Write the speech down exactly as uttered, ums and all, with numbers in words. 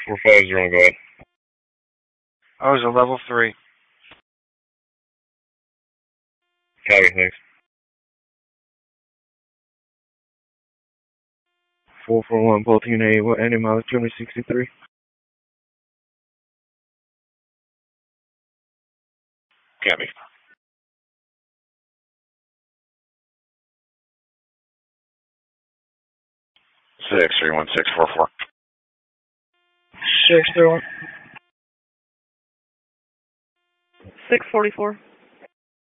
four five zero, go ahead. I was a level three. Copy, thanks. four four one, both unit eight, what any mileage, two hundred sixty-three. Copy. Six three one six four four. Six three one. Six forty four.